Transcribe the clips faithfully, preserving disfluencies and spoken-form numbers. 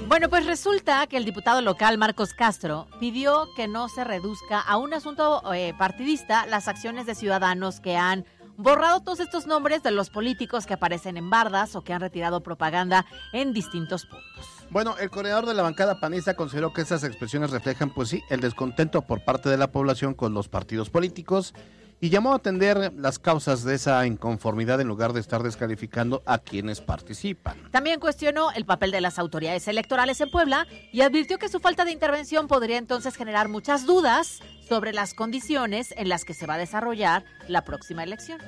Bueno, pues resulta que el diputado local Marcos Castro pidió que no se reduzca a un asunto eh, partidista las acciones de ciudadanos que han borrado todos estos nombres de los políticos que aparecen en bardas o que han retirado propaganda en distintos puntos. Bueno, el coordinador de la bancada panista consideró que esas expresiones reflejan, pues sí, el descontento por parte de la población con los partidos políticos y llamó a atender las causas de esa inconformidad en lugar de estar descalificando a quienes participan. También cuestionó el papel de las autoridades electorales en Puebla y advirtió que su falta de intervención podría entonces generar muchas dudas sobre las condiciones en las que se va a desarrollar la próxima elección.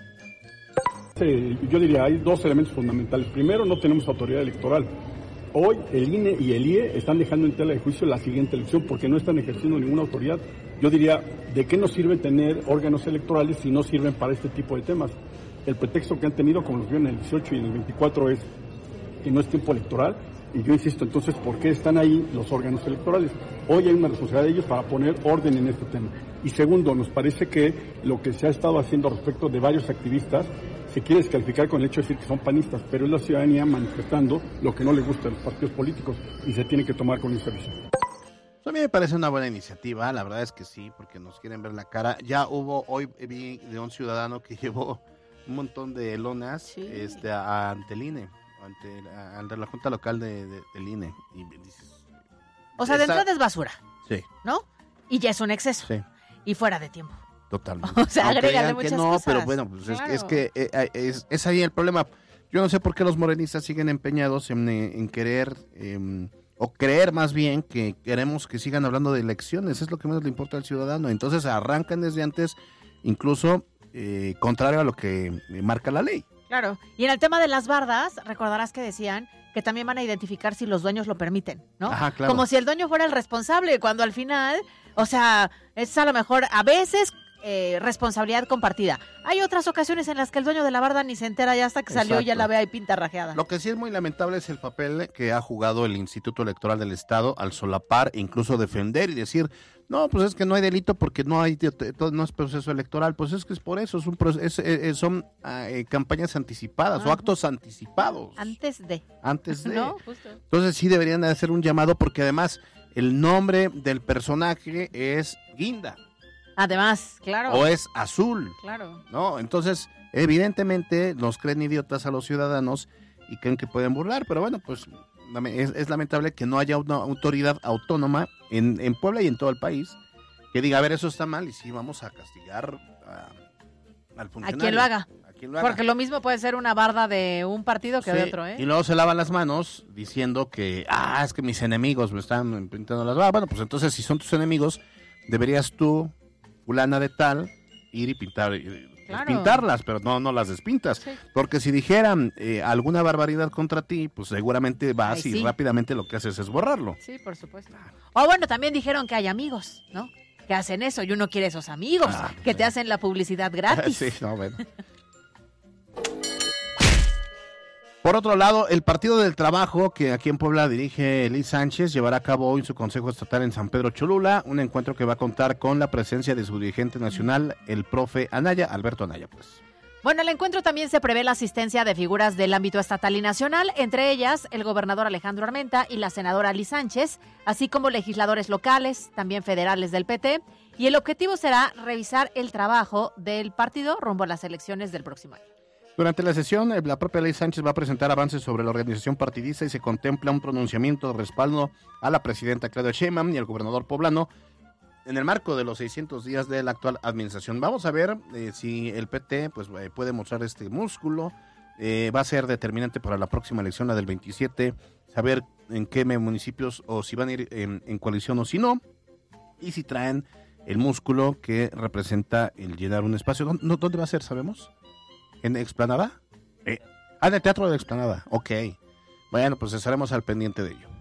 Sí, yo diría, hay dos elementos fundamentales. Primero, no tenemos autoridad electoral. Hoy el I N E y el I E están dejando en tela de juicio la siguiente elección porque no están ejerciendo ninguna autoridad. Yo diría, ¿de qué nos sirve tener órganos electorales si no sirven para este tipo de temas? El pretexto que han tenido, como los vieron en el dieciocho y en el veinticuatro, es que no es tiempo electoral. Y yo insisto, entonces, ¿por qué están ahí los órganos electorales? Hoy hay una responsabilidad de ellos para poner orden en este tema. Y segundo, nos parece que lo que se ha estado haciendo respecto de varios activistas se quiere descalificar con el hecho de decir que son panistas, pero es la ciudadanía manifestando lo que no le gusta a los partidos políticos y se tiene que tomar con esa visión. A mí me parece una buena iniciativa, la verdad es que sí, porque nos quieren ver la cara. Ya hubo, hoy vi de un ciudadano que llevó un montón de lonas sí. este, a, ante el I N E, ante, a, ante la Junta Local de, de, del I N E. Y dices, o sea, de entrada es basura, sí, ¿no? Y ya es un exceso, sí. Y fuera de tiempo. Totalmente. O sea, agrégale muchas no, cosas. pero bueno, pues claro. es, es que eh, es, es ahí el problema. Yo no sé por qué los morenistas siguen empeñados en, en querer, eh, o creer más bien que queremos que sigan hablando de elecciones, es lo que menos le importa al ciudadano. Entonces arrancan desde antes, incluso eh, contrario a lo que marca la ley. Claro, y en el tema de las bardas, recordarás que decían que también van a identificar si los dueños lo permiten, ¿no? Ajá, claro. Como si el dueño fuera el responsable, cuando al final, o sea, es a lo mejor a veces eh, responsabilidad compartida. Hay otras ocasiones en las que el dueño de la barda ni se entera ya hasta que salió. Exacto. Y ya la ve ahí pinta rajeada. Lo que sí es muy lamentable es el papel que ha jugado el Instituto Electoral del Estado al solapar e incluso defender y decir, no, pues es que no hay delito porque no hay no es proceso electoral. Pues es que es por eso, es un proceso, es, es, son eh, campañas anticipadas ah, o actos anticipados. Antes de. Antes de. No, justo. Entonces sí deberían de hacer un llamado porque además el nombre del personaje es Guinda. Además, claro. O es Azul. Claro. ¿No? Entonces, evidentemente nos creen idiotas a los ciudadanos y creen que pueden burlar, pero bueno, pues es, es lamentable que no haya una autoridad autónoma en, en Puebla y en todo el país que diga, a ver, eso está mal y sí vamos a castigar a, al funcionario. A quien lo haga. A quien lo haga. Porque lo mismo puede ser una barda de un partido que sí, de otro, ¿eh? Y luego se lavan las manos diciendo que, ah, es que mis enemigos me están pintando las bardas. Bueno, pues entonces si son tus enemigos, deberías tú, fulana de tal, ir y pintar, claro. pintarlas, pero no, no las despintas. Sí. Porque si dijeran eh, alguna barbaridad contra ti, pues seguramente vas Ay, sí. y rápidamente lo que haces es borrarlo. Sí, por supuesto. O bueno, también dijeron que hay amigos, ¿no? Que hacen eso y uno quiere esos amigos, ah, que sí. te hacen la publicidad gratis. Sí, no, bueno. Por otro lado, el Partido del Trabajo, que aquí en Puebla dirige Liz Sánchez, llevará a cabo hoy su Consejo Estatal en San Pedro Cholula, un encuentro que va a contar con la presencia de su dirigente nacional, el profe Anaya, Alberto Anaya, pues. Bueno, el encuentro también se prevé la asistencia de figuras del ámbito estatal y nacional, entre ellas el gobernador Alejandro Armenta y la senadora Liz Sánchez, así como legisladores locales, también federales del P T, y el objetivo será revisar el trabajo del partido rumbo a las elecciones del próximo año. Durante la sesión, la propia Liz Sánchez va a presentar avances sobre la organización partidista y se contempla un pronunciamiento de respaldo a la presidenta Claudia Sheinbaum y al gobernador poblano en el marco de los seiscientos días de la actual administración. Vamos a ver eh, si el P T pues, eh, puede mostrar este músculo. Eh, va a ser determinante para la próxima elección, la del veintisiete, saber en qué municipios o si van a ir en, en coalición o si no, y si traen el músculo que representa el llenar un espacio. ¿Dónde, dónde va a ser, sabemos? ¿En Explanada? Eh, ah, en el Teatro de Explanada, ok. Bueno, pues estaremos al pendiente de ello.